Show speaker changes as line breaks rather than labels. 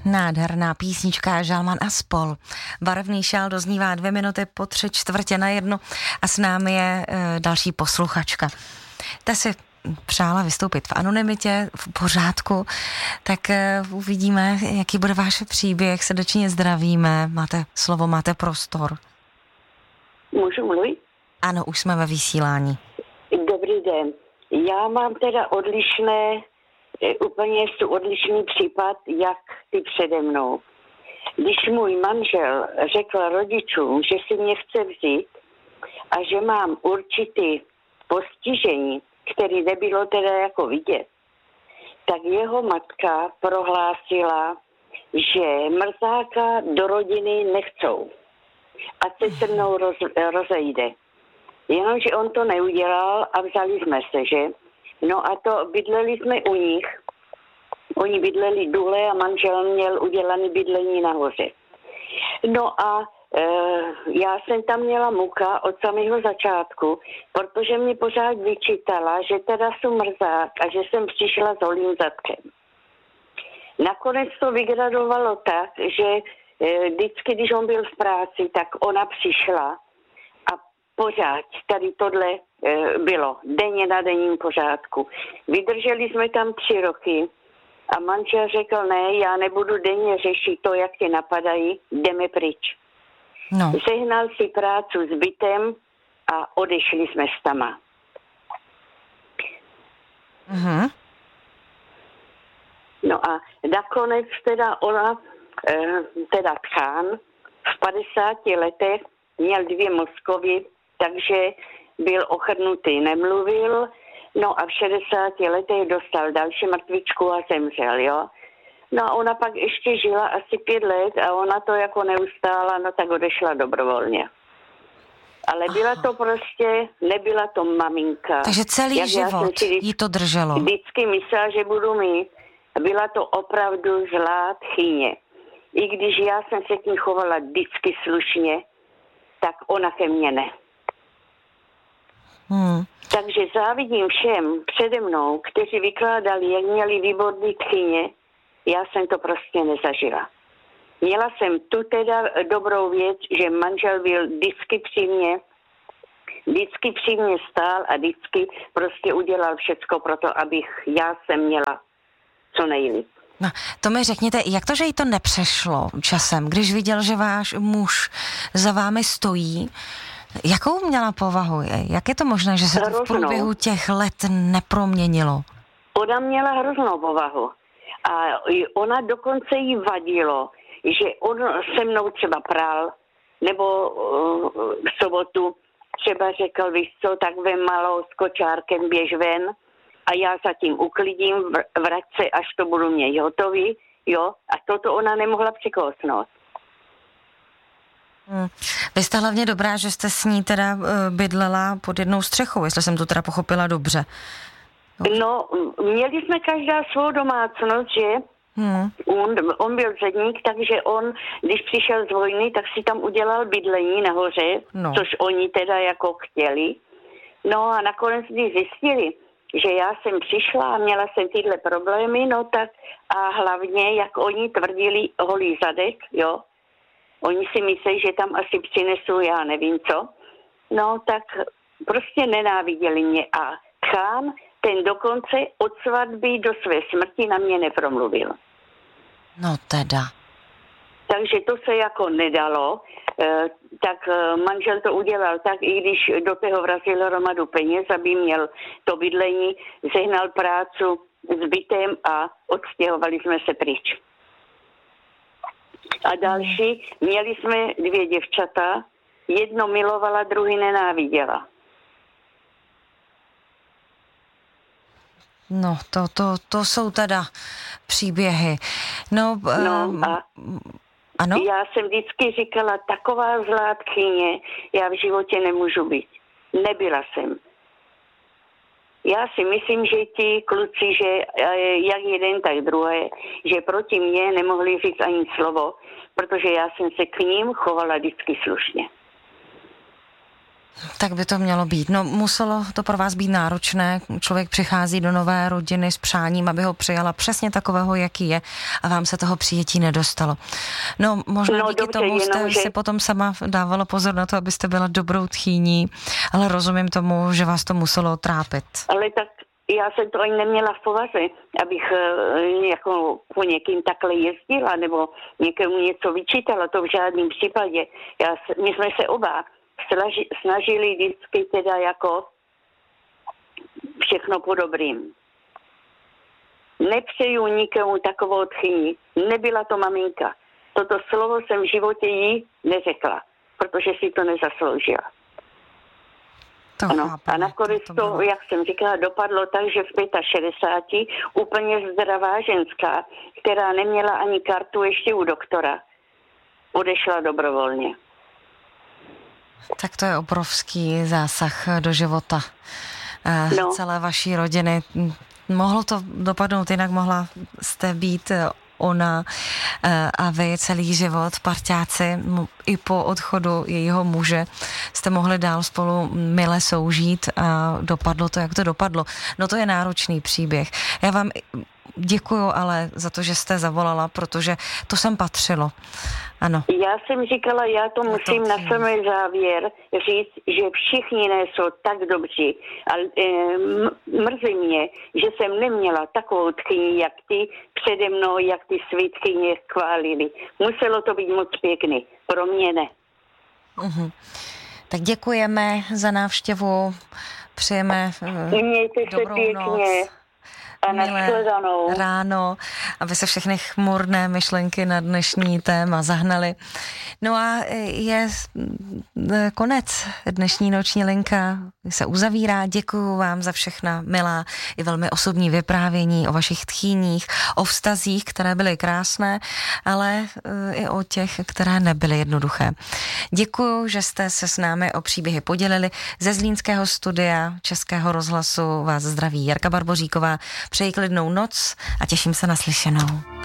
Nádherná písnička Žalman a spol. Barevný šál doznívá 2 minuty po 3:45 a s námi je další posluchačka. Ta si přála vystoupit v anonymitě, v pořádku, tak uvidíme, jaký bude váš příběh. Srdečně zdravíme, máte slovo, máte prostor.
Můžu mluvit?
Ano, už jsme ve vysílání.
Dobrý den. Já mám teda úplně odlišný případ, jak ty přede mnou. Když můj manžel řekl rodičům, že si mě chce vzít a že mám určitý postižení, který nebylo teda jako vidět, tak jeho matka prohlásila, že mrzáka do rodiny nechcou. A se se mnou rozejde. Jenomže on to neudělal a vzali jsme se, že? No a to bydleli jsme u nich. Oni bydleli dole a manžel měl udělaný bydlení nahoře. No a já jsem tam měla muka od samého začátku, protože mě pořád vyčítala, že teda jsem mrzák a že jsem přišla s holým zadkem. Nakonec to vygradovalo tak, že vždycky, když on byl v práci, tak ona přišla a pořád tady tohle bylo denně na denním pořádku. Vydrželi jsme tam 3 roky a manžel řekl, ne, já nebudu denně řešit to, jak tě napadají, jdeme pryč.
No.
Sehnal si práci s bytem a odešli jsme s tama.
Mhm.
No a nakonec teda ona, teda Khan, v 50 letech měl 2 mozkovy, takže byl ochrnutý, nemluvil, no a v 60 letech dostal další mrtvičku a zemřel, jo. No a ona pak ještě žila asi 5 let a ona to jako neustála, no tak odešla dobrovolně. Ale byla to prostě, nebyla to maminka.
Takže celý život jí to drželo.
Vždycky myslela, že budu mít. Byla to opravdu zlá tchyně. I když já jsem se k ní chovala vždycky slušně, tak ona ke mně ne. Takže závidím všem přede mnou, kteří vykládali, jak měli výborný tchyně, já jsem to prostě nezažila. Měla jsem tu teda dobrou věc, že manžel byl vždycky při mě stál a vždycky prostě udělal všecko pro to, abych já se měla co nejlíp.
No, to mi řekněte, jak to, že jí to nepřešlo časem, když viděl, že váš muž za vámi stojí, jakou měla povahu? Jak je to možné, že se to v průběhu těch let neproměnilo? Ona měla
hroznou povahu. A ona dokonce jí vadilo, že on se mnou třeba prál, nebo v sobotu třeba řekl, víš co, tak vem malou s kočárkem, běž ven a já zatím uklidím, vrať se, až to budu mít hotový, jo, a toto ona nemohla přikousnout.
Vy jste hlavně dobrá, že jste s ní teda bydlela pod jednou střechou, jestli jsem to teda pochopila dobře.
No, měli jsme každá svou domácnost, že? On byl zedník, takže on, když přišel z vojny, tak si tam udělal bydlení nahoře, což oni teda jako chtěli. No a nakonec, když zjistili, že já jsem přišla a měla jsem tyhle problémy, no tak a hlavně, jak oni tvrdili holý zadek, jo, oni si myslí, že tam asi přinesou, já nevím co, no tak prostě nenáviděli mě a Khan, ten dokonce od svatby do své smrti na mě nepromluvil.
No teda.
Takže to se jako nedalo, tak manžel to udělal tak, i když do toho vrazil hromadu peněz, aby měl to bydlení, sehnal prácu s bytem a odstěhovali jsme se pryč. A další, měli jsme 2 děvčata, jedno milovala, druhý nenáviděla.
No, to jsou teda příběhy. No a ano?
Já jsem vždycky říkala, taková zlá tchyně, já v životě nemůžu být. Nebyla jsem. Já si myslím, že ti kluci, že jak jeden, tak druhé, že proti mně nemohli říct ani slovo, protože já jsem se k ním chovala vždycky slušně.
Tak by to mělo být. No, muselo to pro vás být náročné. Člověk přichází do nové rodiny s přáním, aby ho přijala přesně takového, jaký je, a vám se toho přijetí nedostalo. No, možná díky
dobře,
tomu jste
že...
si potom sama dávala pozor na to, abyste byla dobrou tchýní, ale rozumím tomu, že vás to muselo trápit.
Ale tak já jsem to ani neměla v povaze, abych jako po někým takhle jezdila nebo někomu něco vyčítala, to v žádném případě. My jsme se oba snažili vždycky teda jako všechno po dobrým. Nepřeju nikomu takovou tchyni. Nebyla to maminka. Toto slovo jsem v životě jí neřekla, protože si to nezasloužila.
To
ano.
chápeme,
A nakonec to, jak jsem říkala, dopadlo tak, že v 65 úplně zdravá ženská, která neměla ani kartu ještě u doktora, odešla dobrovolně.
Tak to je obrovský zásah do života celé vaší rodiny. Mohlo to dopadnout jinak, mohla jste být ona a vy celý život, parťáci, i po odchodu jejího muže jste mohli dál spolu mile soužít a dopadlo to, jak to dopadlo. No to je náročný příběh. Já vám děkuju ale za to, že jste zavolala, protože to sem patřilo. Ano.
Já jsem říkala, já to musím na samý závěr říct, že všichni nejsou tak dobří. Ale mrzí mě, že jsem neměla takovou tchyni, jak ty přede mnou, jak ty svý tchyně chválili. Muselo to být moc pěkný. Pro mě ne.
Uh-huh. Tak děkujeme za návštěvu. Přejeme dobrou noc.
A nashledanou.
Ráno, aby se všechny chmurné myšlenky na dnešní téma zahnaly. No a je konec. Dnešní noční linka se uzavírá. Děkuju vám za všechna milá i velmi osobní vyprávění o vašich tchýních, o vztazích, které byly krásné, ale i o těch, které nebyly jednoduché. Děkuju, že jste se s námi o příběhy podělili. Ze Zlínského studia Českého rozhlasu vás zdraví Jarka Barboříková. Přeji klidnou noc a těším se na slyšenou.